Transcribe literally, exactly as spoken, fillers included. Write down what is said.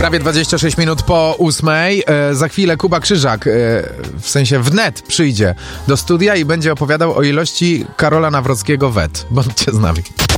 Prawie dwadzieścia sześć minut po ósmej. E, za chwilę Kuba Krzyżak, e, w sensie wnet, przyjdzie do studia i będzie opowiadał o ilości Karola Nawrockiego wet. Bądźcie z nami.